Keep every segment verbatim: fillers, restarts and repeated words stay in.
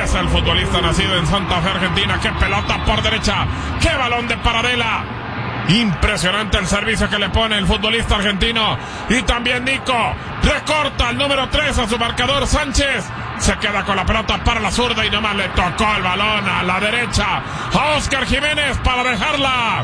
Es el futbolista nacido en Santa Fe, Argentina. ¡Qué pelota por derecha! ¡Qué balón de Paradela! Impresionante el servicio que le pone el futbolista argentino. Y también Nico recorta el número tres a su marcador Sánchez. Se queda con la pelota para la zurda y nomás le tocó el balón a la derecha a Óscar Jiménez para dejarla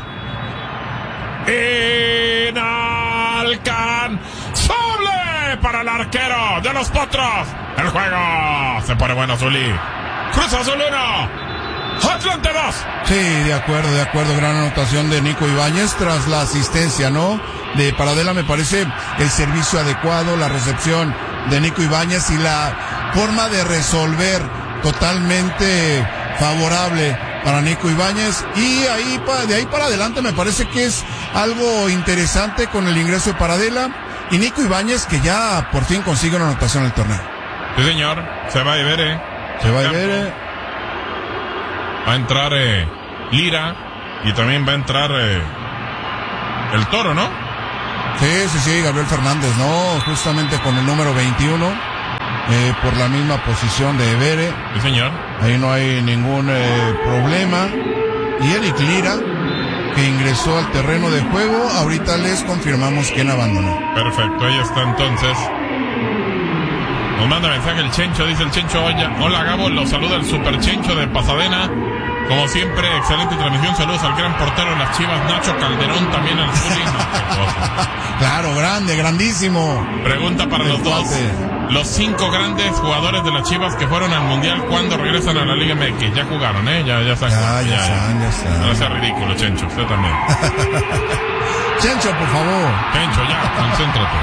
inalcanzable para el arquero de los Potros. El juego se pone bueno, Zuli. Cruz Azul uno, Atlante dos. Sí, de acuerdo, de acuerdo. Gran anotación de Nico Ibáñez tras la asistencia, ¿no? De Paradela. Me parece el servicio adecuado, la recepción de Nico Ibáñez y la forma de resolver totalmente favorable para Nico Ibáñez. Y ahí de ahí para adelante me parece que es algo interesante con el ingreso de Paradela y Nico Ibáñez, que ya por fin consigue una anotación en el torneo. Sí, señor. Se va a ver, eh. Se va a ver, eh. Va a entrar eh, Lira y también va a entrar eh, el Toro, ¿no? Sí, sí, sí, Gabriel Fernández, ¿no? Justamente con el número veintiuno, eh, por la misma posición de Evere. Sí, señor. Ahí no hay ningún eh, problema. Y Eric Lira, que ingresó al terreno de juego, ahorita les confirmamos quién abandonó. Perfecto, ahí está entonces. Nos manda mensaje el Chencho, dice el Chencho: hola Gabo, los saluda el Super Chencho de Pasadena. Como siempre, excelente transmisión. Saludos al gran portero de las Chivas, Nacho Calderón, también al Zuli. Claro, grande, grandísimo. Pregunta para los dos: los cinco grandes jugadores de las Chivas que fueron al Mundial, ¿cuándo regresan a la Liga M X? Ya jugaron, ¿eh? Ya, ya están. Ya, ya, ya están, ya están. No sea ridículo, Chencho, usted también. Chencho, por favor. Chencho, ya, concéntrate.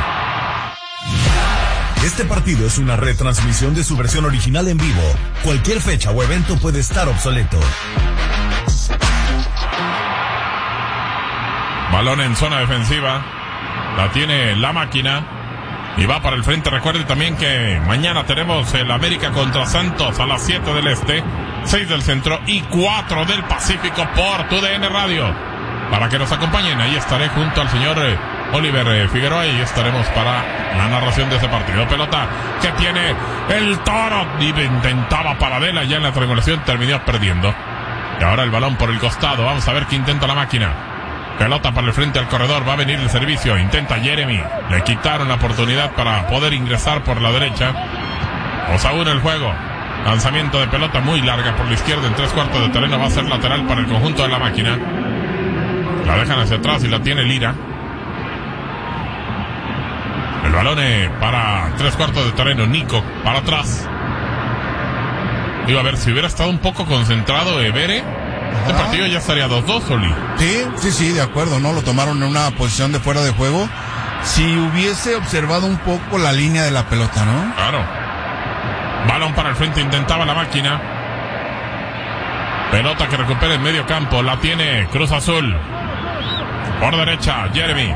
Este partido es una retransmisión de su versión original en vivo. Cualquier fecha o evento puede estar obsoleto. Balón en zona defensiva. La tiene la máquina. Y va para el frente. Recuerde también que mañana tenemos el América contra Santos a las siete del Este, seis del Centro y cuatro del Pacífico por tu D N Radio. Para que nos acompañen, ahí estaré junto al señor eh, Oliver eh, Figueroa y estaremos para la narración de ese partido. Pelota que tiene el Toro. Intentaba Paradela ya en la triangulación, terminó perdiendo. Y ahora el balón por el costado. Vamos a ver qué intenta la máquina. Pelota para el frente al corredor. Va a venir el servicio. Intenta Jeremy. Le quitaron la oportunidad para poder ingresar por la derecha. dos a uno el juego. Lanzamiento de pelota muy larga por la izquierda en tres cuartos de terreno. Va a ser lateral para el conjunto de la máquina. La dejan hacia atrás y la tiene Lira. El balón para tres cuartos de terreno. Nico para atrás. Iba a ver si hubiera estado un poco concentrado Evere. Este partido ya estaría dos dos, Oli. Sí, sí, sí, de acuerdo, ¿no? Lo tomaron en una posición de fuera de juego. Si hubiese observado un poco la línea de la pelota, ¿no? Claro. Balón para el frente, intentaba la máquina. Pelota que recupera en medio campo. La tiene Cruz Azul. Por derecha, Jeremy.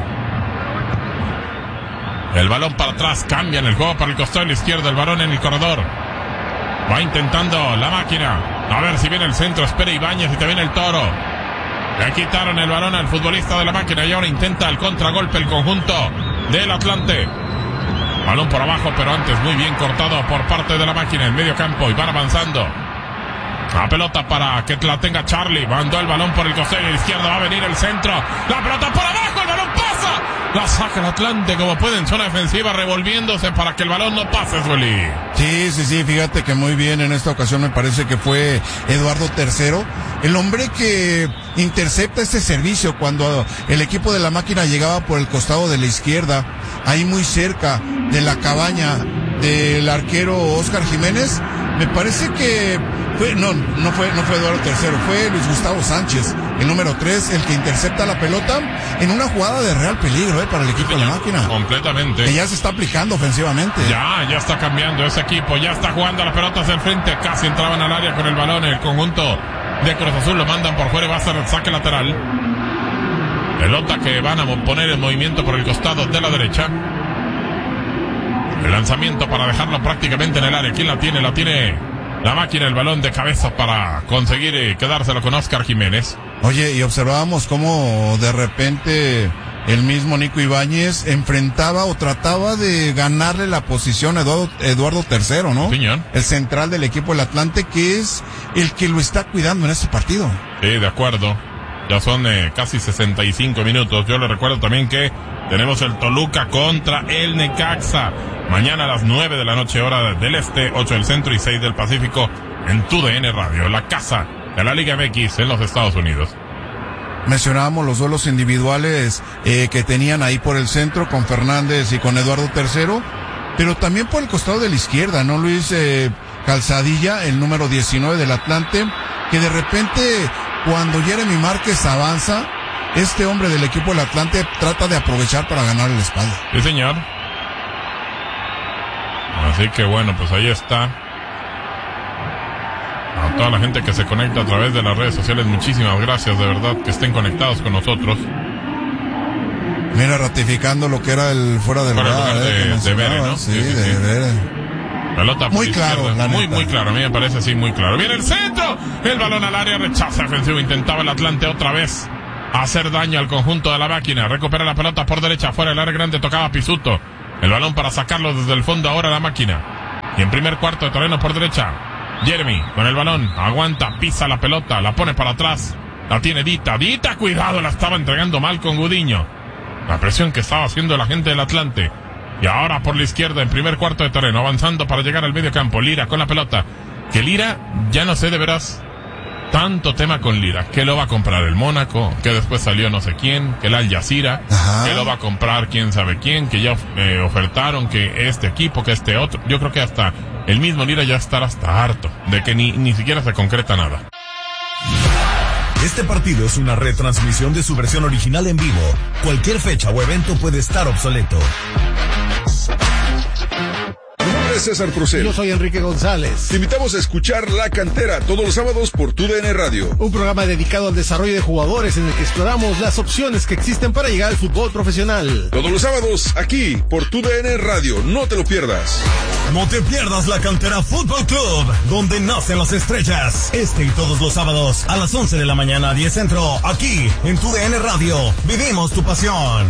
El balón para atrás, cambian el juego para el costado de la izquierda. El balón en el corredor. Va intentando la máquina. A ver si viene el centro. Espera Ibáñez y también el Toro. Le quitaron el balón al futbolista de la máquina y ahora intenta el contragolpe el conjunto del Atlante. Balón por abajo, pero antes muy bien cortado por parte de la máquina en medio campo y van avanzando. La pelota para que la tenga Charlie. Mandó el balón por el costado de la izquierda. Va a venir el centro. La pelota por abajo. El balón pasa. La saca el Atlante como puede en zona defensiva, revolviéndose para que el balón no pase, Zuli. Sí, sí, sí. Fíjate que muy bien en esta ocasión me parece que fue Eduardo Tercero, el hombre que intercepta este servicio cuando el equipo de la máquina llegaba por el costado de la izquierda, ahí muy cerca de la cabaña del arquero Óscar Jiménez. Me parece que fue, no, no fue, no fue Eduardo Tercero, fue Luis Gustavo Sánchez, el número tres, el que intercepta la pelota en una jugada de real peligro, eh, para el equipo sí, de la máquina. Completamente. Que ya se está aplicando ofensivamente. Ya, ya está cambiando ese equipo, ya está jugando la pelota hacia el frente, casi entraban al área con el balón, el conjunto de Cruz Azul lo mandan por fuera y va a ser el saque lateral. Pelota que van a poner en movimiento por el costado de la derecha. El lanzamiento para dejarlo prácticamente en el área. ¿Quién la tiene? La tiene la máquina, el balón de cabeza para conseguir quedárselo con Óscar Jiménez. Oye, y observábamos cómo de repente el mismo Nico Ibáñez enfrentaba o trataba de ganarle la posición a Eduardo, Eduardo tercero, ¿no? Señor. El central del equipo del Atlante, que es el que lo está cuidando en este partido. Sí, de acuerdo. Ya son eh, casi sesenta y cinco minutos. Yo le recuerdo también que tenemos el Toluca contra el Necaxa. Mañana a las nueve de la noche, hora del este, ocho del centro y seis del Pacífico, en Tu D N Radio, la casa de la Liga M X en los Estados Unidos. Mencionábamos los duelos individuales eh, que tenían ahí por el centro con Fernández y con Eduardo tercero, pero también por el costado de la izquierda, ¿no, Luis? Eh, Calzadilla, el número diecinueve del Atlante, que de repente, cuando Jeremy Márquez avanza, este hombre del equipo del Atlante trata de aprovechar para ganar la espalda. Sí, señor. Así que bueno, pues ahí está. A toda la gente que se conecta a través de las redes sociales, muchísimas gracias, de verdad, que estén conectados con nosotros. Mira, ratificando lo que era el fuera del Fuera lugar, lugar de, eh, de Vere, ¿no? Sí, sí, sí, de Vere. Pelota muy claro, la muy, neta. muy claro, a mí me parece así, muy claro. Viene el centro, el balón al área, rechaza defensivo, intentaba el Atlante otra vez hacer daño al conjunto de la máquina, recupera la pelota por derecha, fuera del área grande, tocaba Pisuto, el balón para sacarlo desde el fondo ahora la máquina, y en primer cuarto de terreno por derecha, Jeremy con el balón, aguanta, pisa la pelota, la pone para atrás, la tiene Dita, Dita, cuidado, la estaba entregando mal con Gudiño, la presión que estaba haciendo la gente del Atlante. Y ahora por la izquierda en primer cuarto de terreno, avanzando para llegar al medio campo, Lira con la pelota, que Lira, ya no sé de veras, tanto tema con Lira, que lo va a comprar el Mónaco, que después salió no sé quién, que el Al Jazeera, que lo va a comprar quién sabe quién, que ya eh, ofertaron que este equipo, que este otro, yo creo que hasta el mismo Lira ya estará hasta harto, de que ni, ni siquiera se concreta nada. Este partido es una retransmisión de su versión original en vivo. Cualquier fecha o evento puede estar obsoleto. Mi nombre es César Procel. Yo soy Enrique González. Te invitamos a escuchar La Cantera todos los sábados por Tu D N Radio. Un programa dedicado al desarrollo de jugadores en el que exploramos las opciones que existen para llegar al fútbol profesional. Todos los sábados aquí por Tu D N Radio. No te lo pierdas. No te pierdas La Cantera Fútbol Club, donde nacen las estrellas. Este y todos los sábados a las once de la mañana, diez centro, aquí en Tu D N Radio. Vivimos tu pasión.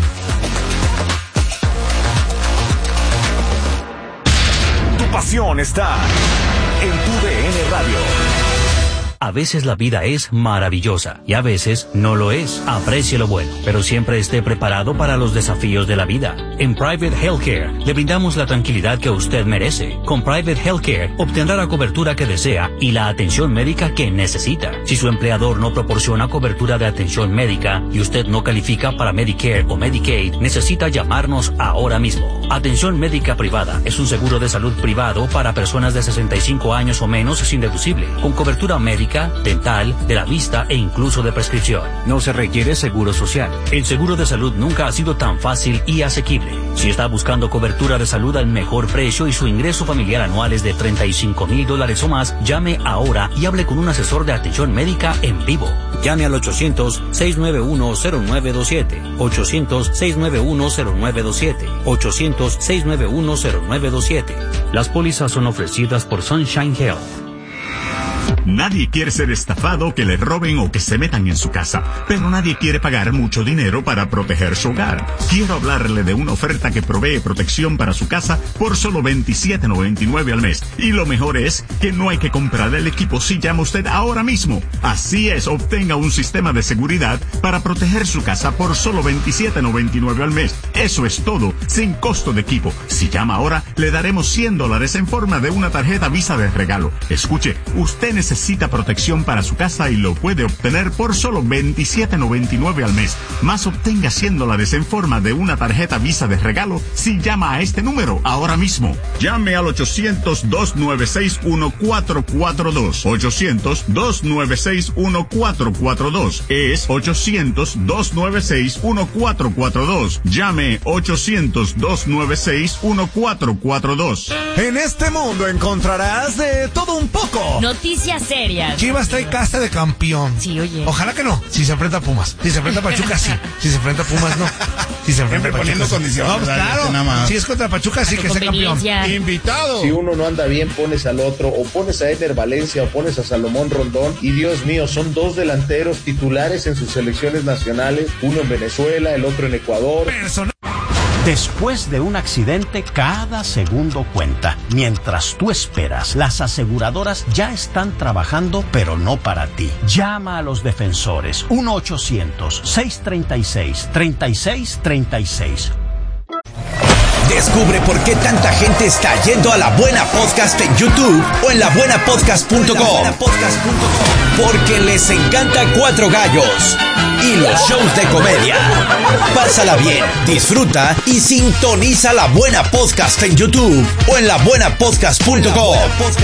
Tu pasión está en Tu D N Radio. A veces la vida es maravillosa y a veces no lo es. Aprecie lo bueno, pero siempre esté preparado para los desafíos de la vida. En Private Healthcare le brindamos la tranquilidad que usted merece. Con Private Healthcare obtendrá la cobertura que desea y la atención médica que necesita. Si su empleador no proporciona cobertura de atención médica y usted no califica para Medicare o Medicaid, necesita llamarnos ahora mismo. Atención médica privada es un seguro de salud privado para personas de sesenta y cinco años o menos sin deducible, con cobertura médica, dental, de la vista e incluso de prescripción. No se requiere seguro social. El seguro de salud nunca ha sido tan fácil y asequible. Si está buscando cobertura de salud al mejor precio y su ingreso familiar anual es de treinta y cinco mil dólares o más, llame ahora y hable con un asesor de atención médica en vivo. Llame al ochocientos, seiscientos noventa y uno, cero nueve dos siete. ochocientos, seiscientos noventa y uno, cero nueve dos siete. ochocientos, seiscientos noventa y uno, cero nueve dos siete. Las pólizas son ofrecidas por Sunshine Health. Nadie quiere ser estafado, que le roben o que se metan en su casa, pero nadie quiere pagar mucho dinero para proteger su hogar. Quiero hablarle de una oferta que provee protección para su casa por solo veintisiete noventa y nueve al mes. Y lo mejor es que no hay que comprar el equipo si llama usted ahora mismo. Así es, obtenga un sistema de seguridad para proteger su casa por solo veintisiete noventa y nueve al mes. Eso es todo, sin costo de equipo. Si llama ahora, le daremos cien dólares en forma de una tarjeta Visa de regalo. Escuche, usted necesita protección para su casa y lo puede obtener por solo veintisiete noventa y nueve al mes. Más obtenga cien dólares en forma de una tarjeta Visa de regalo si llama a este número ahora mismo. Llame al ochocientos, dos nueve seis, uno cuatro cuatro dos. ochocientos, dos nueve seis, uno cuatro cuatro dos. Es ochocientos, dos nueve seis, uno cuatro cuatro dos. Llame ochocientos, dos nueve seis, uno cuatro cuatro dos. En este mundo encontrarás de todo un poco. Noticias serias. Chivas trae casta de campeón. Sí, oye. Ojalá que no. Si se enfrenta a Pumas. Si se enfrenta a Pachuca, sí. Si se enfrenta a Pumas, no. Si se enfrenta a Pachuca, poniendo sí. condiciones. No, pues, claro. Nada más. Si es contra Pachuca, sí que sea campeón. Invitado. Si uno no anda bien, pones al otro, o pones a Eder Valencia, o pones a Salomón Rondón, y Dios mío, son dos delanteros titulares en sus selecciones nacionales, uno en Venezuela, el otro en Ecuador. Persona- Después de un accidente, cada segundo cuenta. Mientras tú esperas, las aseguradoras ya están trabajando, pero no para ti. Llama a los defensores. uno ochocientos, seiscientos treinta y seis, treinta y seis treinta y seis. Descubre por qué tanta gente está yendo a La Buena Podcast en YouTube o en la buena podcast punto com. Porque les encanta Cuatro Gallos y los shows de comedia. Pásala bien, disfruta y sintoniza La Buena Podcast en YouTube o en la buena podcast punto com.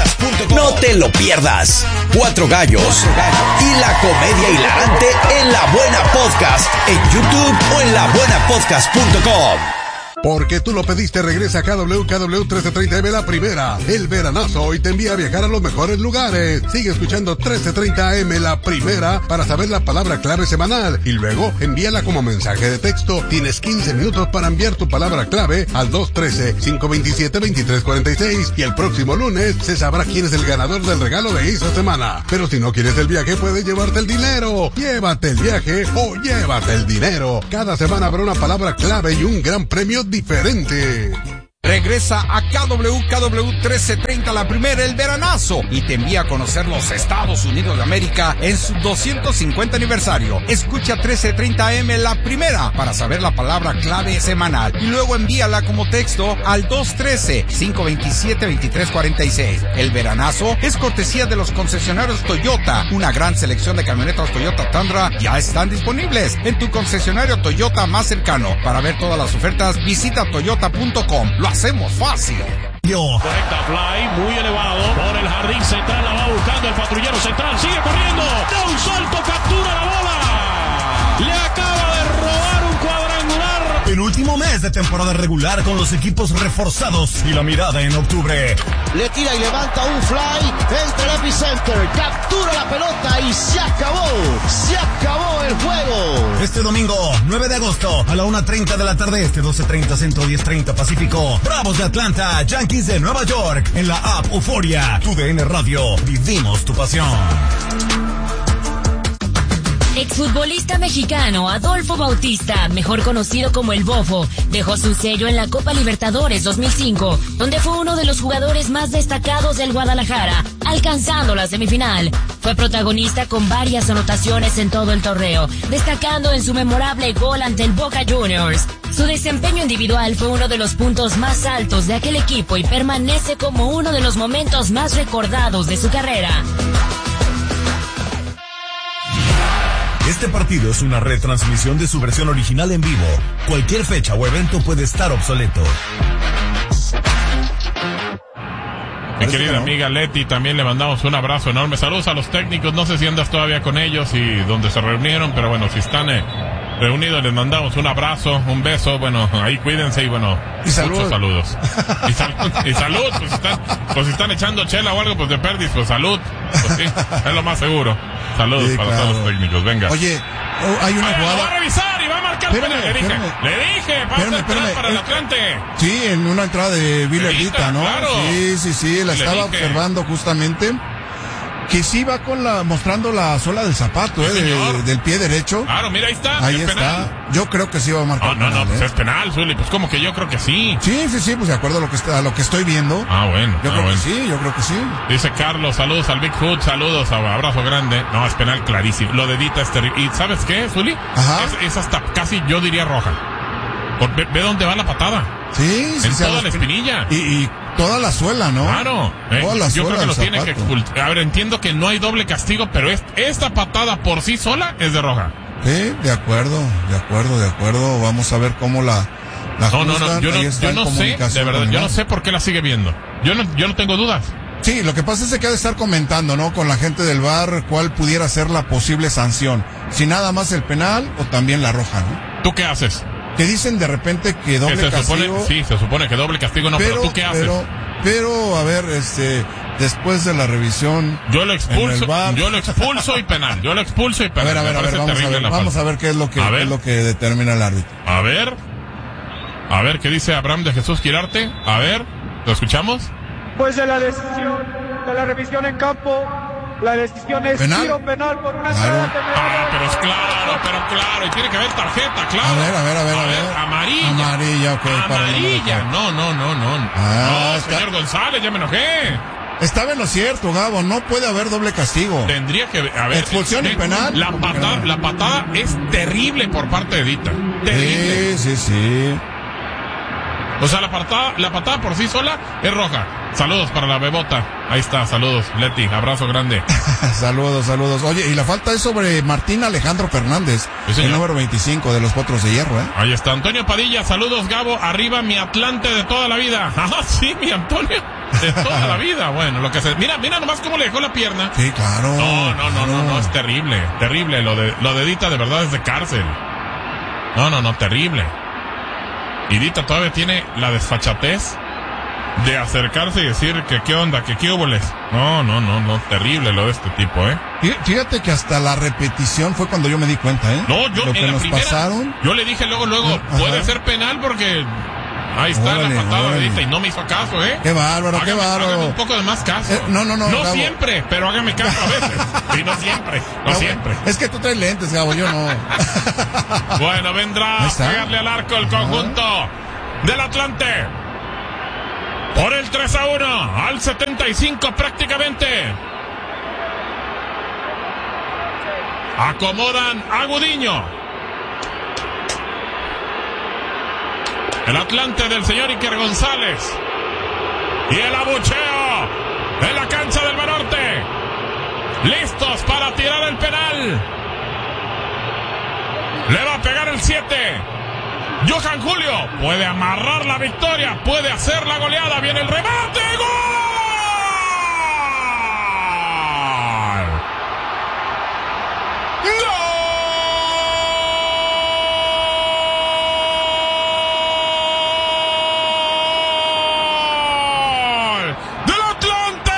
No te lo pierdas. Cuatro Gallos y la comedia hilarante en La Buena Podcast en YouTube o en la buena podcast punto com. Porque tú lo pediste, regresa a K W K W trece treinta M La Primera, el veranazo, y te envía a viajar a los mejores lugares. Sigue escuchando trece treinta M La Primera para saber la palabra clave semanal y luego envíala como mensaje de texto. Tienes quince minutos para enviar tu palabra clave al dos uno tres, cinco dos siete, dos tres cuatro seis y el próximo lunes se sabrá quién es el ganador del regalo de esa semana. Pero si no quieres el viaje, puedes llevarte el dinero. Llévate el viaje o llévate el dinero. Cada semana habrá una palabra clave y un gran premio diferente. Regresa a K W K W trece treinta La Primera, el veranazo, y te envía a conocer los Estados Unidos de América en su doscientos cincuenta aniversario. Escucha trece treinta M La Primera para saber la palabra clave semanal y luego envíala como texto al dos uno tres, cinco dos siete, dos tres cuatro seis. El veranazo es cortesía de los concesionarios Toyota. Una gran selección de camionetas Toyota Tundra ya están disponibles en tu concesionario Toyota más cercano. Para ver todas las ofertas, visita toyota punto com. Lo hacemos fácil. Conecta fly, muy elevado, por el jardín central, la va buscando el patrullero central, sigue corriendo, da un salto, captura la bola, le acaba de robar un cuadrangular. Penúltimo mes de temporada regular con los equipos reforzados y la mirada en octubre. Le tira y levanta un fly entre el epicenter, captura la pelota y se acabó, se acabó el juego. Este domingo, nueve de agosto, a la una treinta de la tarde, este doce treinta Centro, diez treinta Pacífico. Bravos de Atlanta, Yankees de Nueva York, en la app Euforia. Tu D N Radio, vivimos tu pasión. Exfutbolista mexicano Adolfo Bautista, mejor conocido como el Bofo, dejó su sello en la Copa Libertadores dos mil cinco, donde fue uno de los jugadores más destacados del Guadalajara, alcanzando la semifinal. Fue protagonista con varias anotaciones en todo el torneo, destacando en su memorable gol ante el Boca Juniors. Su desempeño individual fue uno de los puntos más altos de aquel equipo y permanece como uno de los momentos más recordados de su carrera. Este partido es una retransmisión de su versión original en vivo. Cualquier fecha o evento puede estar obsoleto. Mi querida amiga Leti, también le mandamos un abrazo enorme. Saludos a los técnicos, no sé si andas todavía con ellos y donde se reunieron, pero bueno, si están eh, reunidos les mandamos un abrazo, un beso, bueno, ahí cuídense y bueno, y salud. Muchos saludos. Y, sal, y salud, pues si, están, pues si están echando chela o algo, pues de perdis, pues salud, pues sí, es lo más seguro. Saludos sí, para claro. todos los técnicos, venga. Oye, oh, hay una Oye, jugada. Va a revisar y va a marcar. Espérame, le dije, espérame. le dije, pasa espérame, espérame. para el Atlante. Sí, en una entrada de Villardita, ¿no? Claro. Sí, sí, sí, la le estaba dije. observando justamente. Que sí va con la, mostrando la suela del zapato, sí, eh, de, del pie derecho. Claro, mira, ahí está. Ahí está. Penal. Yo creo que sí va a marcar. No, no, penal, no, pues eh. es penal, Zuli. Pues como que yo creo que sí. Sí, sí, sí, pues de acuerdo a lo que está, a lo que estoy viendo. Ah, bueno. Yo ah, creo bueno. que sí, yo creo que sí. Dice Carlos, saludos al Bigfoot, saludos, abrazo grande. No, es penal clarísimo. Lo de Dita es terrible. ¿Y sabes qué, Zuli? Ajá. Es, es hasta casi, yo diría roja. Por, ve, ve dónde va la patada. Sí, sí. En toda la espinilla. Y, y toda la suela, ¿no? Claro. Eh, toda la yo suela creo que lo zapato. tiene que expulsar. A ver, entiendo que no hay doble castigo, pero es, esta patada por sí sola es de roja. Sí, de acuerdo, de acuerdo, de acuerdo. Vamos a ver cómo la, la No, no, no, yo no, yo no sé, de verdad, yo no sé por qué la sigue viendo. Yo no, yo no tengo dudas. Sí, lo que pasa es que ha de estar comentando, ¿no? Con la gente del V A R cuál pudiera ser la posible sanción. Si nada más el penal o también la roja, ¿no? ¿Tú qué haces? Que dicen de repente que doble que se castigo. Supone, sí, se supone que doble castigo no, pero, pero ¿tú qué haces? Pero, pero, a ver, este, después de la revisión. Yo lo expulso, yo lo expulso y penal. Yo lo expulso y penal. A ver, a ver, a ver, vamos a ver, vamos a ver qué es lo que, qué es lo que determina el árbitro. A ver, a ver qué dice Abraham de Jesús Quirarte. A ver, ¿lo escuchamos? Pues de la decisión, de la revisión en campo, la decisión es ¿Penal? tiro penal por una Claro. entrada penal. Ah, pero es claro, pero claro, y tiene que haber tarjeta, claro. A ver, a ver, a ver, a ver. Amarilla. Amarilla, ok. para el Amarilla. número No, no, no, no. Ah, no, está- señor González, ya me enojé. Estaba en lo cierto, Gabo, no puede haber doble castigo. Tendría que haber. Expulsión y eh, penal. La patada, la patada es terrible por parte de Dita. Terrible. Sí, sí, sí. O sea, la patada, la patada por sí sola es roja. Saludos para la bebota. Ahí está, saludos, Leti, abrazo grande. Saludos, saludos. Oye, y la falta es sobre Martín Alejandro Fernández, Sí, señor. el número veinticinco de los Potros de Hierro, ¿eh? Ahí está, Antonio Padilla, saludos, Gabo, arriba mi Atlante de toda la vida. Ah, sí, mi Antonio, de toda la vida. Bueno, lo que se... Mira, mira nomás cómo le dejó la pierna. Sí, claro. No, no, no, no, claro. no, es terrible, terrible. Lo de, lo de Dita de verdad es de cárcel. No, no, no, terrible. Y Dita todavía tiene la desfachatez de acercarse y decir que qué onda, que qué huboles. No, no, no, no, terrible lo de este tipo, ¿eh? Fí- Fíjate que hasta la repetición fue cuando yo me di cuenta, ¿eh? No, yo Lo que en la nos primera, pasaron. yo le dije luego, luego, Ajá. puede ser penal porque ahí está Órale, la patada de órale. Dita y no me hizo caso, ¿eh? Qué bárbaro, qué Hágame- bárbaro. hágame un poco de más caso. Eh, no, no, no, No Gabo. siempre, pero hágame caso a veces. Y no siempre, no Gabo, siempre. Es que tú traes lentes, Gabo, yo no. Bueno, vendrá Ahí a está. pegarle al arco el conjunto del Atlante. Por el tres a uno, al setenta y cinco prácticamente. Acomodan a Gudiño. El Atlante del señor Iker González. Y el abucheo en la cancha del Banorte. Listos para tirar el penal. Le va a pegar el siete. Johan Julio puede amarrar la victoria, puede hacer la goleada, viene el remate, ¡gol! ¡Gol! ¡Del Atlante!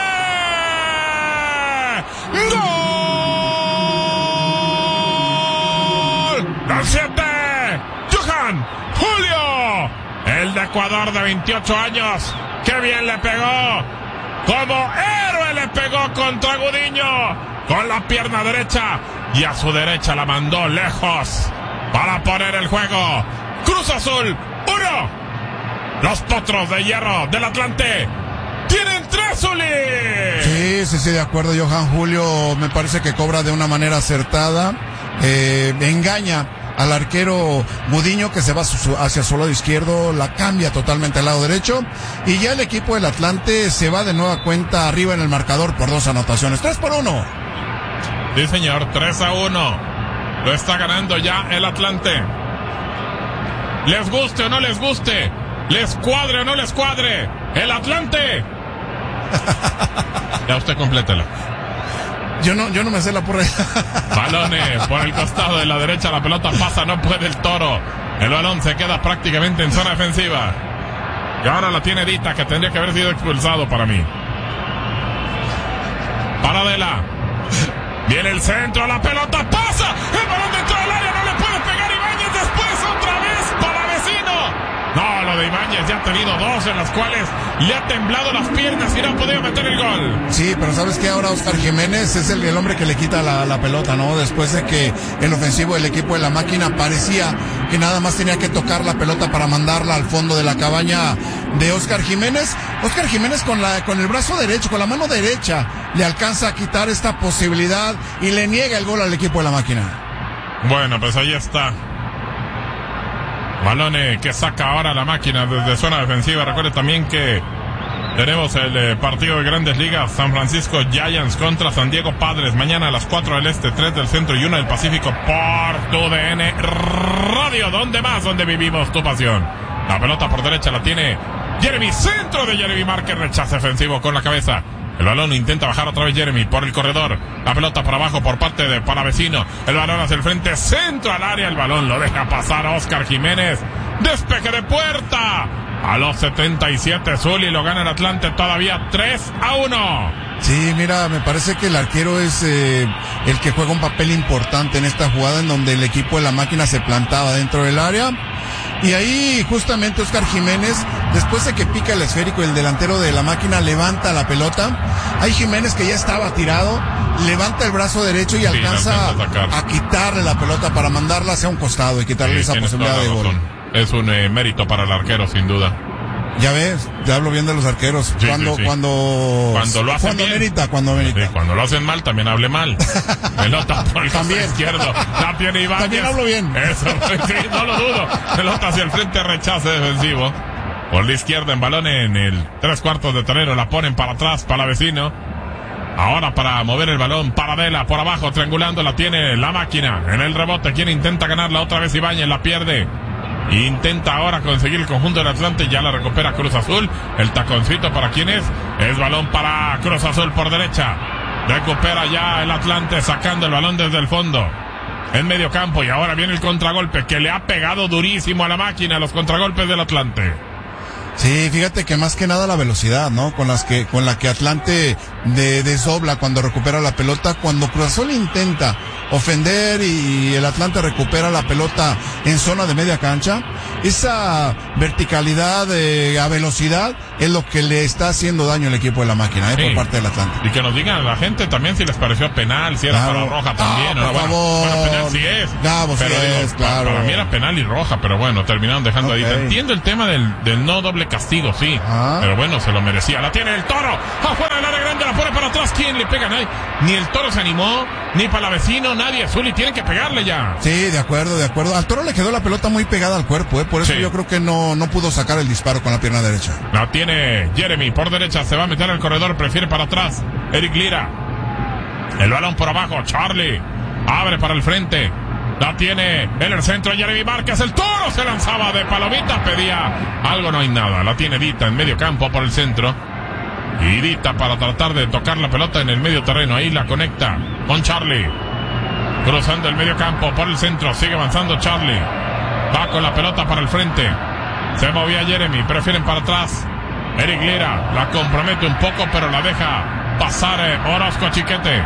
¡Gol! ¡Del siete! ¡Johan Julio! El de Ecuador de veintiocho años. ¡Qué bien le pegó! Como héroe le pegó contra Gudiño. Con la pierna derecha. Y a su derecha la mandó lejos. Para poner el juego. Cruz Azul, uno. Los Potros de Hierro del Atlante tienen tres, Uli. Sí, sí, sí, de acuerdo. Johan Julio me parece que cobra de una manera acertada. Eh, engaña al arquero Gudiño, que se va su- hacia su lado izquierdo, la cambia totalmente al lado derecho. Y ya el equipo del Atlante se va de nueva cuenta arriba en el marcador por dos anotaciones. Tres por uno. Sí, señor, tres a uno. Lo está ganando ya el Atlante. Les guste o no les guste, les cuadre o no les cuadre, el Atlante. Ya usted complétela. Yo no, yo no me sé la porra. Balones por el costado de la derecha, la pelota pasa, no puede el Toro. El balón se queda prácticamente en zona defensiva. Y ahora la tiene Dita, que tendría que haber sido expulsado para mí. Paradela. Viene el centro, la pelota pasa. El balón dentro del área, no le puede pegar Ibáñez. Después otra vez para Vecino. No, lo de Ibáñez ya ha tenido dos en las cuales le ha temblado las piernas y no ha podido meter el gol. Sí, pero ¿sabes qué? Ahora Oscar Jiménez es el, el hombre que le quita la, la pelota, ¿no? Después de que el ofensivo del equipo de la máquina parecía que nada más tenía que tocar la pelota para mandarla al fondo de la cabaña de Oscar Jiménez. Oscar Jiménez con la, con el brazo derecho, con la mano derecha, le alcanza a quitar esta posibilidad y le niega el gol al equipo de la máquina. Bueno, pues ahí está. Balone que saca ahora la máquina desde zona defensiva. Recuerde también que tenemos el eh, partido de Grandes Ligas. San Francisco Giants contra San Diego Padres. Mañana a las cuatro del Este, tres del Centro y una del Pacífico por tu D N Radio. ¿Dónde más? Donde vivimos tu pasión. La pelota por derecha la tiene Jeremy. Centro de Jeremy Márquez. Rechazo ofensivo con la cabeza. El balón intenta bajar otra vez Jeremy por el corredor. La pelota para abajo por parte de Palavecino. El balón hacia el frente. Centro al área. El balón lo deja pasar Oscar Jiménez. Despeje de puerta. A los setenta y siete, Zuli lo gana el Atlante todavía tres a uno. Sí, mira, me parece que el arquero es eh, el que juega un papel importante en esta jugada en donde el equipo de la Máquina se plantaba dentro del área. Y ahí justamente Oscar Jiménez, después de que pica el esférico, el delantero de la Máquina levanta la pelota. Hay Jiménez que ya estaba tirado, levanta el brazo derecho y sí, alcanza a, a quitarle la pelota para mandarla hacia un costado y quitarle sí, esa posibilidad de gol. Es un eh, mérito para el arquero, sin duda. Ya ves, ya hablo bien de los arqueros. Sí, cuando, sí, sí. cuando, cuando lo hacen cuando bien. merita, cuando merita. Sí, cuando lo hacen mal, también hable mal. Pelota por el también izquierdo. La tiene Ibáñez. También hablo bien. Eso, sí, no lo dudo. Pelota hacia el frente, rechace defensivo. Por la izquierda, en balón en el tres cuartos de terreno, la ponen para atrás, para vecino. Ahora para mover el balón, Paradela por abajo, triangulando, la tiene la Máquina. En el rebote, quien intenta ganarla otra vez Ibáñez, la pierde. Intenta ahora conseguir el conjunto del Atlante, ya la recupera Cruz Azul. El taconcito para quién es, es balón para Cruz Azul por derecha. Recupera ya el Atlante sacando el balón desde el fondo. En medio campo y ahora viene el contragolpe que le ha pegado durísimo a la Máquina, los contragolpes del Atlante. Sí, fíjate que más que nada la velocidad, ¿no? Con las que, con la que Atlante de, desdobla cuando recupera la pelota, cuando Cruz Azul intenta ofender y el Atlante recupera la pelota en zona de media cancha, esa verticalidad eh, a velocidad es lo que le está haciendo daño al equipo de la Máquina, eh, sí. Por parte del Atlante. Y que nos digan a la gente también si les pareció penal, si era claro. Para roja también. Ah, por bueno, favor. Bueno, penal sí es. Gabo, pero sí digo, es, claro. Para mí era penal y roja, pero bueno, terminaron dejando okay. ahí. Entiendo el tema del, del no doble castigo, sí. Ah. Pero bueno, se lo merecía. La tiene el Toro. Afuera del área grande, la pone para atrás. ¿Quién le pega? Nadie. Ni el Toro se animó, ni para la vecino, nadie. Zuli tiene que pegarle ya. Sí, de acuerdo, de acuerdo. Al Toro le quedó la pelota muy pegada al cuerpo, ¿eh? Por eso sí. Yo creo que no, no pudo sacar el disparo con la pierna derecha. La tiene Jeremy por derecha. Se va a meter al corredor, prefiere para atrás. Eric Lira. El balón por abajo. Charlie. Abre para el frente. La tiene en el centro Jeremy Márquez. El Toro se lanzaba de palomita. Pedía algo, no hay nada. La tiene Dita en medio campo por el centro. Y Dita para tratar de tocar la pelota en el medio terreno. Ahí la conecta con Charlie. Cruzando el medio campo por el centro. Sigue avanzando Charlie. Va con la pelota para el frente. Se movía Jeremy. Prefieren para atrás. Eric Lira la compromete un poco, pero la deja pasar eh, Orozco Chiquete.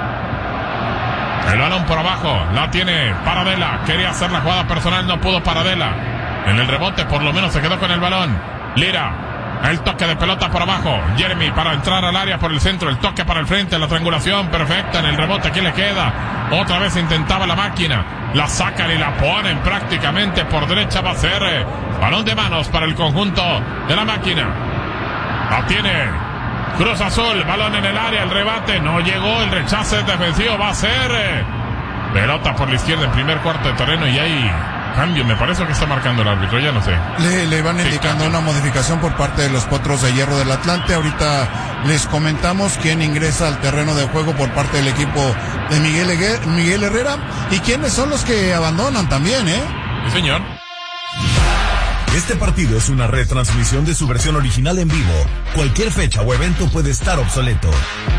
El balón por abajo, la tiene Paradela, quería hacer la jugada personal, no pudo Paradela. En el rebote por lo menos se quedó con el balón. Lira, el toque de pelota por abajo. Jeremy para entrar al área por el centro, el toque para el frente, la triangulación perfecta. En el rebote, ¿quién le queda? Otra vez intentaba la Máquina, la sacan y la ponen prácticamente por derecha. Va a ser eh, balón de manos para el conjunto de la Máquina. La tiene Cruz Azul, balón en el área, el rebate, no llegó, el rechace defensivo va a ser eh, pelota por la izquierda en primer cuarto de terreno y hay cambio, me parece que está marcando el árbitro, ya no sé. Le, le van sí, indicando cambio. Una modificación por parte de los Potros de Hierro del Atlante. Ahorita les comentamos quién ingresa al terreno de juego por parte del equipo de Miguel, Eguer, Miguel Herrera y quiénes son los que abandonan también, ¿eh? Sí, señor. Este partido es una retransmisión de su versión original en vivo. Cualquier fecha o evento puede estar obsoleto.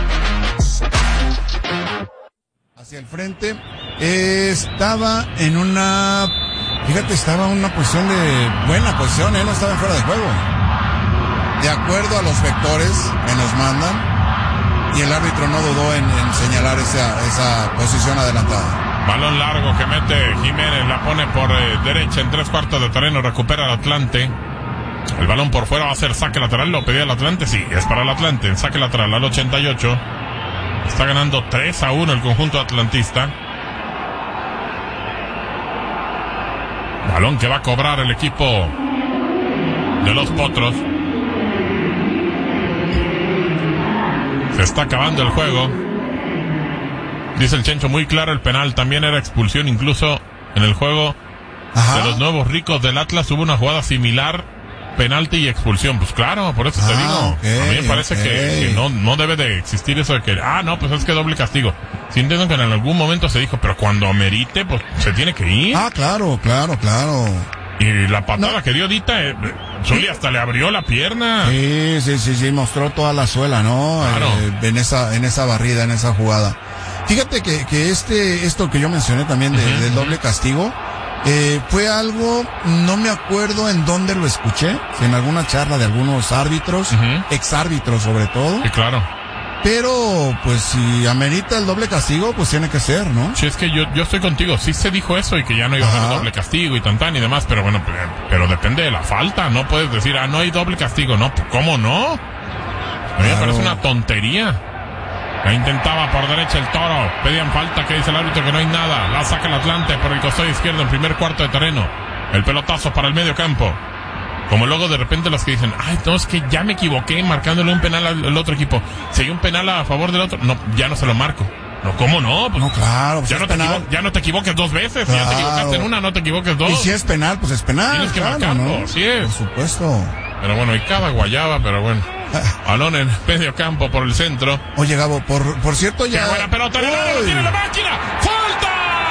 Hacia el frente, eh, estaba en una... Fíjate, estaba en una posición de... Buena posición, ¿eh? No estaba fuera de juego. De acuerdo a los vectores que nos mandan, y el árbitro no dudó en, en señalar esa, esa posición adelantada. Balón largo que mete Jiménez, la pone por eh, derecha en tres cuartos de terreno, recupera el Atlante. El balón por fuera va a ser saque lateral, lo pedía el Atlante, sí, es para el Atlante, el saque lateral al ochenta y ocho. Está ganando tres a uno el conjunto atlantista. Balón que va a cobrar el equipo de los Potros. Se está acabando el juego. Dice el Chencho, muy claro el penal, también era expulsión incluso en el juego. Ajá. De los nuevos ricos del Atlas hubo una jugada similar, penalti y expulsión. Pues claro, por eso ah, te digo, okay, a mí me parece okay. que, que no, no debe de existir eso de que, ah, no, pues es que doble castigo. Sí entiendo que en algún momento se dijo, pero cuando amerite, pues se tiene que ir. Ah, claro, claro, claro. Y la patada no. que dio Dita, eh, Zuli hasta le abrió la pierna. Sí, sí, sí, sí, mostró toda la suela, ¿no? Claro. Eh, en esa, en esa barrida, en esa jugada. Fíjate que, que este, esto que yo mencioné también de, uh-huh. del doble castigo, Eh, fue algo, no me acuerdo en dónde lo escuché, si en alguna charla de algunos árbitros, uh-huh. exárbitros sobre todo. Sí, claro. Pero, pues, si amerita el doble castigo, pues tiene que ser, ¿no? Sí, es que yo, yo estoy contigo. Sí se dijo eso y que ya no iba a haber doble castigo y tan tan y demás, pero bueno, pero, pero depende de la falta. No puedes decir, ah, no hay doble castigo. No, ¿cómo no? A mí me parece una tontería. La intentaba por derecha el Toro. Pedían falta, que dice el árbitro que no hay nada. La saca el Atlante por el costado izquierdo en primer cuarto de terreno. El pelotazo para el medio campo. Como luego de repente los que dicen, ay, no, es que ya me equivoqué marcándole un penal al, al otro equipo. Si hay un penal a favor del otro, no, ya no se lo marco. No, ¿cómo no? Pues, no, claro. Pues ya, no te equivo- ya no te equivoques dos veces. Claro. Si ya te equivocaste en una, no te equivoques dos. Y si es penal, pues es penal. Tienes que claro, marcarlo, ¿no? sí es. Por supuesto. Pero bueno, y cada guayaba, pero bueno. Balón en medio campo por el centro. Oye, Gabo, por, por cierto ya... ¡Qué buena pelota! ¡Le lo tiene la máquina! ¡Falta!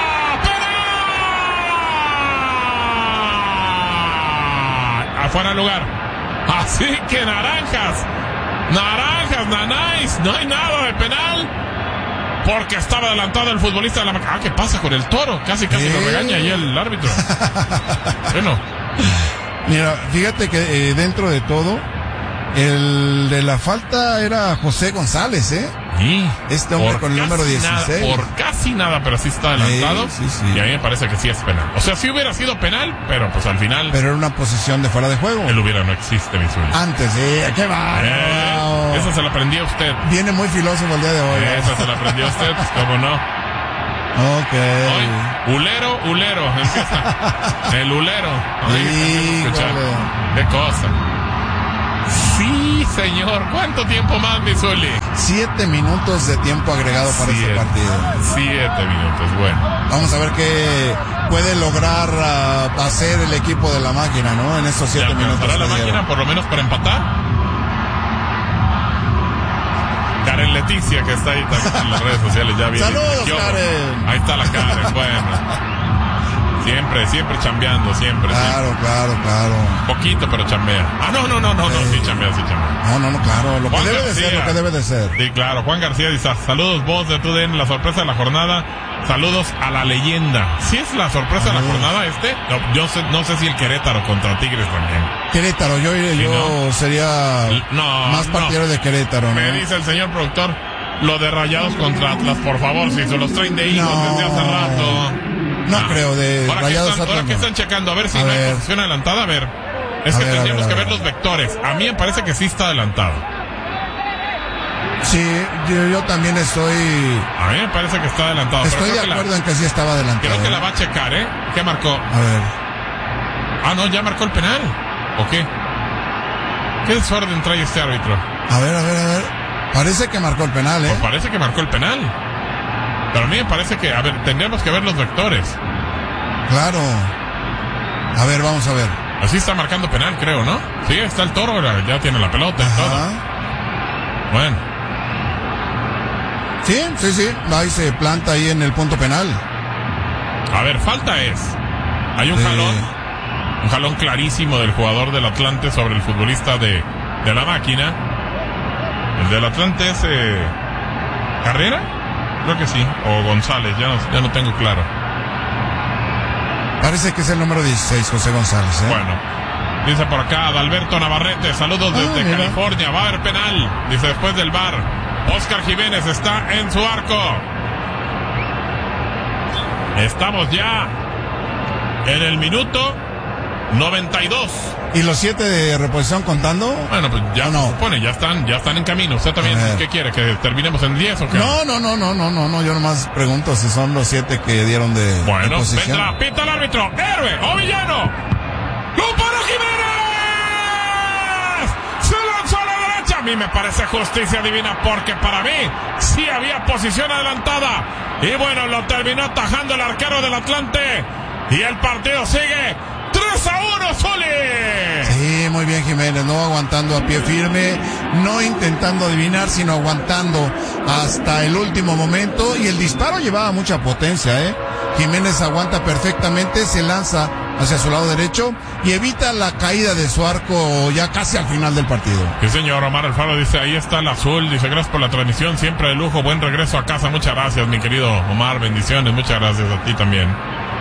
¡Penal! Afuera del lugar. Así que naranjas. Naranjas, nanáis. No hay nada de penal. Porque estaba adelantado el futbolista de la máquina. Ah, ¿qué pasa con el Toro? Casi, casi ¿Eh? lo regaña ahí el árbitro. Bueno. Mira, fíjate que eh, dentro de todo, el de la falta era José González, ¿eh? Sí. Este hombre con el número dieciséis. Nada, por casi nada, pero sí está adelantado. Sí, sí, sí. Y a mí me parece que sí es penal. O sea, sí hubiera sido penal, pero pues al final... Pero era una posición de fuera de juego. El hubiera no existe, mi sueño. Antes, ¿eh? ¡Qué va! Eh, eso se lo aprendió usted. Viene muy filósofo el día de hoy. Eso ¿eh? se lo aprendió usted, pues cómo no. Ok. Hoy, ulero, ulero, empieza. El ulero. Ay, qué cosa. Sí, señor. ¿Cuánto tiempo más, mi Zuli? Siete minutos de tiempo agregado para siete, este partido. Siete minutos, bueno. Vamos a ver qué puede lograr uh, hacer el equipo de la máquina, ¿no? En estos siete minutos. ¿Para la máquina dieron. por lo menos para empatar? Karen Leticia, que está ahí también en las redes sociales, ya viene. ¡Saludos, Karen! Ahí está la Karen, bueno. Siempre, siempre chambeando, siempre. Claro, siempre. claro, claro. Poquito, pero chambea. Ah, no, no, no, no, no, sí chambea, sí chambea. No, no, no, claro, lo Juan que debe García. de ser, lo que debe de ser. Sí, claro, Juan García dice, saludos vos de TUDN, la sorpresa de la jornada. Saludos a la leyenda. ¿Sí es la sorpresa de la jornada este? No, yo sé, no sé si el Querétaro contra Tigres también. Querétaro, yo, ¿Sí, yo no? sería no, más partidario no. de Querétaro, ¿no? Me dice el señor productor, lo de Rayados contra Atlas, por favor, si se los traen de hijos no. desde hace rato. No ah. creo, de ahora Rayados que están, Ahora que están checando, a ver si a no ver. hay posición adelantada, a ver. Es a que ver, tendríamos ver, que ver, ver los vectores. A mí me parece que sí está adelantado. Sí, yo, yo también estoy... A mí me parece que está adelantado. Estoy de acuerdo la, en que sí estaba adelantado. Creo que la va a checar, ¿eh? ¿Qué marcó? A ver. Ah, no, ya marcó el penal. ¿O qué? ¿Qué desorden trae este árbitro? A ver, a ver, a ver. Parece que marcó el penal, ¿eh? Pues parece que marcó el penal. Pero a mí me parece que, a ver, tendríamos que ver los vectores. Claro. A ver, vamos a ver. Así está marcando penal, creo, ¿no? Sí, está el Toro, ya tiene la pelota y todo. Bueno. Sí, sí, sí. Ahí se planta ahí en el punto penal. A ver, falta es. Hay un sí. jalón. Un jalón clarísimo del jugador del Atlante sobre el futbolista de, de la máquina. El del Atlante es eh, ¿Carrera? Creo que sí. O González, ya no, ya no tengo claro. Parece que es el número dieciséis, José González, ¿eh? Bueno. Dice por acá Adalberto Navarrete, saludos ah, desde mira. California. Va a haber penal. Dice después del V A R. Oscar Jiménez está en su arco. Estamos ya en el minuto noventa y dos. ¿Y los siete de reposición contando? Bueno, pues ya no? se supone, ya están, ya están en camino. ¿Usted también qué quiere? ¿Que terminemos en diez o qué? No, no, no, no, no, no, no. Yo nomás pregunto si son los siete que dieron de Bueno, reposición. vendrá, pita el árbitro. Héroe o villano. ¡Luparo Jiménez! ¡Se lanzó a la derecha! A mí me parece justicia divina porque para mí sí había posición adelantada. Y bueno, lo terminó atajando el arquero del Atlante. Y el partido sigue tres a uno, Zuli. Sí, muy bien Jiménez, no aguantando a pie firme, no intentando adivinar, sino aguantando hasta el último momento. Y el disparo llevaba mucha potencia, ¿eh? Jiménez aguanta perfectamente, se lanza hacia su lado derecho y evita la caída de su arco ya casi al final del partido. Sí, señor. Omar Alfaro dice, ahí está el azul, dice, gracias por la transmisión, siempre de lujo, buen regreso a casa, muchas gracias, mi querido Omar, bendiciones, muchas gracias a ti también.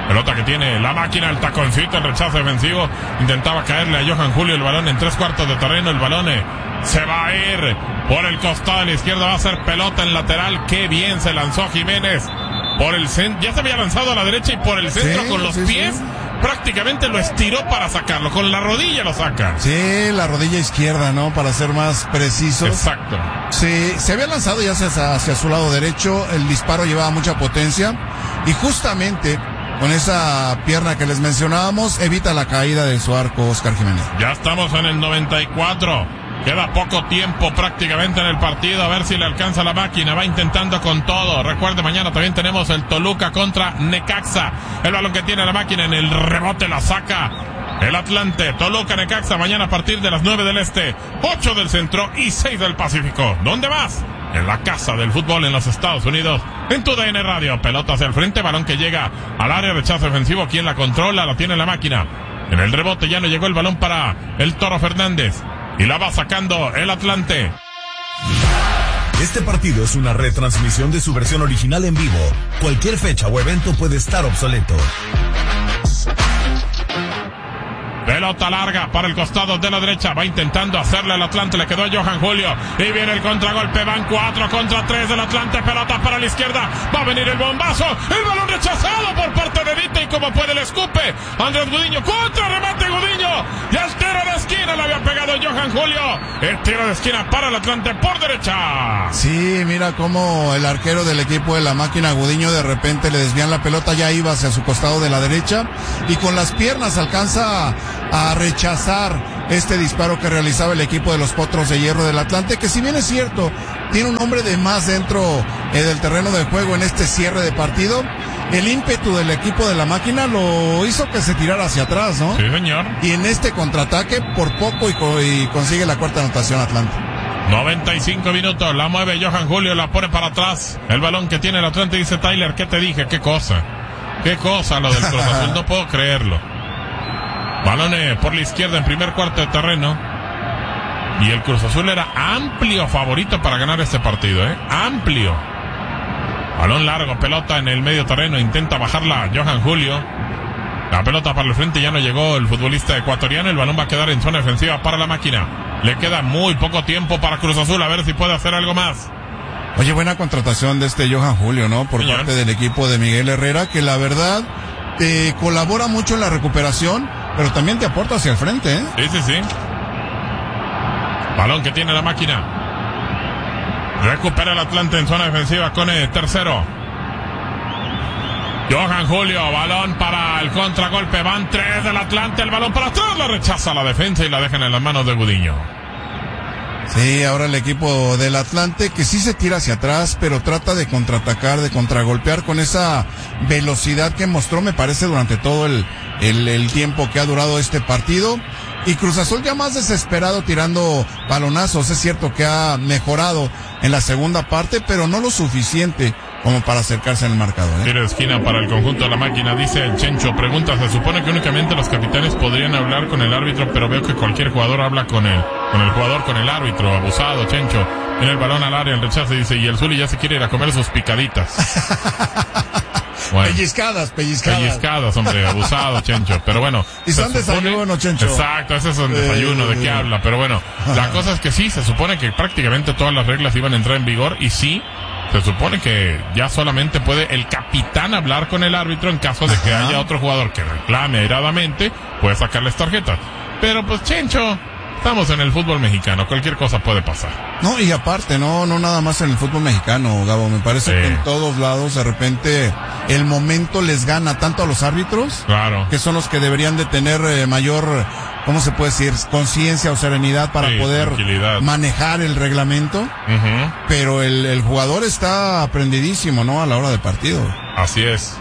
Pelota que tiene la máquina, el taconcito, el rechazo defensivo. Intentaba caerle a Johan Julio el balón en tres cuartos de terreno. El balón eh, se va a ir por el costado de la izquierda. Va a ser pelota en lateral. Qué bien se lanzó Jiménez. Por el centro. Ya se había lanzado a la derecha y por el centro sí, con los sí, pies. Sí. Prácticamente lo estiró para sacarlo. Con la rodilla lo saca. Sí, la rodilla izquierda, ¿no? Para ser más preciso. Exacto. Sí, se había lanzado ya hacia, hacia su lado derecho. El disparo llevaba mucha potencia. Y justamente con esa pierna que les mencionábamos, evita la caída de su arco Oscar Jiménez. Ya estamos en el noventa y cuatro. Queda poco tiempo prácticamente en el partido. A ver si le alcanza la máquina. Va intentando con todo. Recuerde, mañana también tenemos el Toluca contra Necaxa. El balón que tiene la máquina en el rebote la saca el Atlante. Toluca, Necaxa, mañana a partir de las nueve del este, ocho del centro y seis del Pacífico. ¿Dónde más? En la casa del fútbol en los Estados Unidos. En tu D N Radio. Pelota hacia el frente. Balón que llega al área. Rechazo defensivo. ¿Quién la controla? La tiene la máquina. En el rebote ya no llegó el balón para el Toro Fernández. Y la va sacando el Atlante. Este partido es una retransmisión de su versión original en vivo. Cualquier fecha o evento puede estar obsoleto. Pelota larga para el costado de la derecha. Va intentando hacerle al Atlante. Le quedó a Johan Julio. Y viene el contragolpe. Van cuatro contra tres del Atlante. Pelota para la izquierda. Va a venir el bombazo. El balón rechazado por parte de Vita. Y como puede le escupe Andrés Gudiño. Contra remate Gudiño. Y el tiro de esquina le había pegado Johan Julio. El tiro de esquina para el Atlante por derecha. Sí, mira cómo el arquero del equipo de la máquina Gudiño de repente le desvían la pelota. Ya iba hacia su costado de la derecha. Y con las piernas alcanza a rechazar este disparo que realizaba el equipo de los Potros de Hierro del Atlante, que si bien es cierto, tiene un hombre de más dentro eh, del terreno de juego en este cierre de partido, el ímpetu del equipo de la máquina lo hizo que se tirara hacia atrás, ¿no? Sí, señor. Y en este contraataque, por poco y, co- y consigue la cuarta anotación Atlante. noventa y cinco minutos, la mueve Johan Julio, la pone para atrás, el balón que tiene el Atlante, dice Tyler, ¿qué te dije? ¿Qué cosa? ¿Qué cosa lo del Cruz Azul? No puedo creerlo. Balón por la izquierda en primer cuarto de terreno. Y el Cruz Azul era amplio favorito para ganar este partido, ¿eh? Amplio. Balón largo, pelota en el medio terreno. Intenta bajarla Johan Julio. La pelota para el frente, ya no llegó el futbolista ecuatoriano. El balón va a quedar en zona defensiva para la máquina. Le queda muy poco tiempo para Cruz Azul. A ver si puede hacer algo más. Oye, buena contratación de este Johan Julio, ¿no? Por Señor. parte del equipo de Miguel Herrera, que la verdad te colabora mucho en la recuperación, pero también te aporta hacia el frente, ¿eh? Sí, sí, sí. Balón que tiene la máquina. Recupera el Atlante en zona defensiva con el tercero. Johan Julio, balón para el contragolpe. Van tres del Atlante, el balón para atrás. La rechaza la defensa y la dejan en las manos de Gudiño. Sí, ahora el equipo del Atlante que sí se tira hacia atrás, pero trata de contraatacar, de contragolpear con esa velocidad que mostró, me parece, durante todo el, el, el tiempo que ha durado este partido. Y Cruz Azul ya más desesperado tirando balonazos. Es cierto que ha mejorado en la segunda parte, pero no lo suficiente como para acercarse en el marcador, ¿eh? Tiro de esquina para el conjunto de la máquina, dice el Chencho. Pregunta, se supone que únicamente los capitanes podrían hablar con el árbitro, pero veo que cualquier jugador habla con el, con el jugador, con el árbitro. Abusado, Chencho. Tiene el balón al área, el rechazo, dice, y el Zuli ya se quiere ir a comer sus picaditas. Bueno. Pellizcadas, pellizcadas. Pellizcadas, hombre, abusado, Chencho. Pero bueno. Y son desayuno, Chencho. Exacto, ese es un desayuno, ¿de qué habla? Pero bueno, la cosa es que sí, se supone que prácticamente todas las reglas iban a entrar en vigor y sí, se supone que ya solamente puede el capitán hablar con el árbitro en caso de que Ajá. haya otro jugador que reclame airadamente, puede sacarles tarjetas. Pero pues, Chencho, estamos en el fútbol mexicano, cualquier cosa puede pasar. No, y aparte, no, no nada más en el fútbol mexicano, Gabo, me parece sí. que en todos lados de repente el momento les gana tanto a los árbitros, claro, que son los que deberían de tener eh, mayor, ¿cómo se puede decir? Conciencia o serenidad para sí, poder manejar el reglamento, uh-huh. pero el, el jugador está aprendidísimo, ¿no? A la hora del partido. Así es.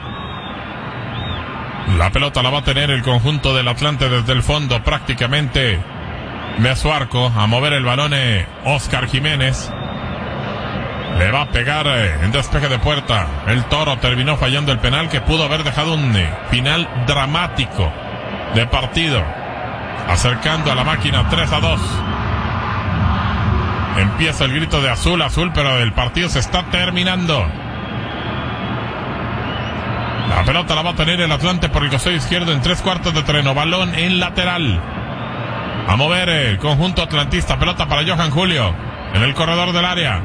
La pelota la va a tener el conjunto del Atlante desde el fondo, prácticamente ve a su arco, a mover el balón eh, Oscar Jiménez. Le va a pegar eh, en despeje de puerta. El Toro terminó fallando el penal que pudo haber dejado un eh, final dramático de partido. Acercando a la máquina tres a dos. Empieza el grito de azul, azul, pero el partido se está terminando. La pelota la va a tener el Atlante por el costado izquierdo en tres cuartos de terreno. Balón en lateral. A mover el conjunto atlantista. Pelota para Johan Julio en el corredor del área.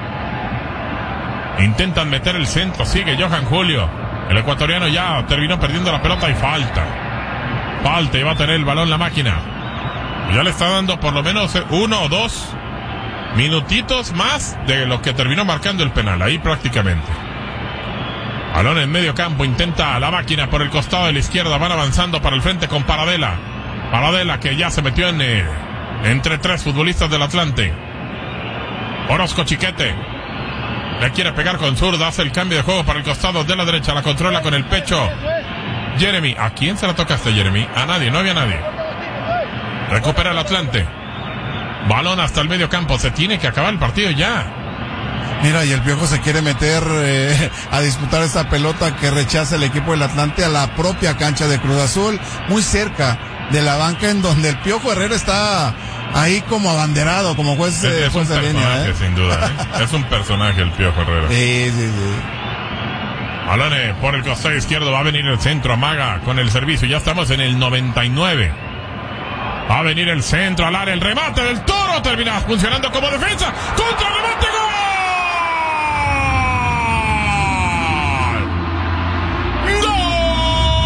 Intentan meter el centro. Sigue Johan Julio. El ecuatoriano ya terminó perdiendo la pelota y falta. Falta y va a tener el balón la máquina. Ya le está dando por lo menos uno o dos minutitos más de lo que terminó marcando el penal. Ahí prácticamente. Balón en medio campo. Intenta la máquina por el costado de la izquierda. Van avanzando para el frente con Paradela. Paradela que ya se metió en eh, entre tres futbolistas del Atlante. Orozco Chiquete. Le quiere pegar con zurda. Hace el cambio de juego para el costado de la derecha. La controla con el pecho. Jeremy. ¿A quién se la tocaste, Jeremy? A nadie. No había nadie. Recupera el Atlante. Balón hasta el medio campo. Se tiene que acabar el partido ya. Mira, y el Piojo se quiere meter eh, a disputar esta pelota que rechaza el equipo del Atlante a la propia cancha de Cruz Azul, muy cerca de la banca en donde el Piojo Herrera está ahí como abanderado, como juez, es, es juez un de línea. ¿eh? Sin duda, ¿eh? Es un personaje el Piojo Herrera. Sí, sí, sí. Balón por el costado izquierdo, va a venir el centro, amaga con el servicio, ya estamos en el noventa y nueve. Va a venir el centro al área, el remate del Toro termina funcionando como defensa, contra el remate.